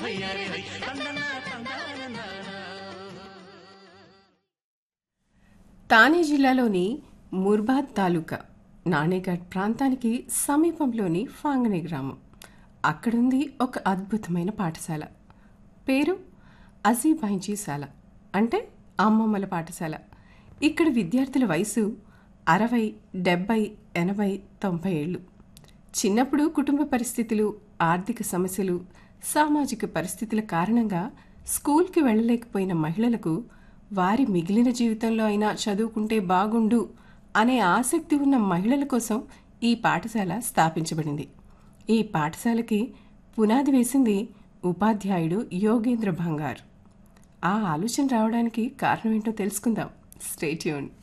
తానే జిల్లాలోని ముర్బాద్ తాలూకా నాణేఘాట్ ప్రాంతానికి సమీపంలోని ఫాంగనే గ్రామం. అక్కడుంది ఒక అద్భుతమైన పాఠశాల. పేరు అజీబాయిజీశాల, అంటే అమ్మమ్మల పాఠశాల. ఇక్కడ విద్యార్థుల వయసు 60, 70, 80, 90 ఏళ్ళు. చిన్నప్పుడు కుటుంబ పరిస్థితులు, ఆర్థిక సమస్యలు, సామాజిక పరిస్థితుల కారణంగా స్కూల్కి వెళ్ళలేకపోయిన మహిళలకు వారి మిగిలిన జీవితంలో అయినా చదువుకుంటే బాగుండు అనే ఆసక్తి ఉన్న మహిళల కోసం ఈ పాఠశాల స్థాపించబడింది. ఈ పాఠశాలకి పునాది వేసింది ఉపాధ్యాయుడు యోగేంద్ర భంగార్. ఆ ఆలోచన రావడానికి కారణం ఏంటో తెలుసుకుందాం. Stay tuned.